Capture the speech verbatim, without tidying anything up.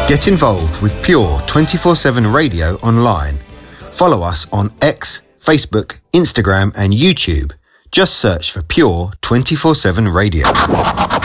Get involved with Pure twenty-four seven Radio online. Follow us on X, Facebook, Instagram and YouTube. Just search for Pure twenty-four seven Radio.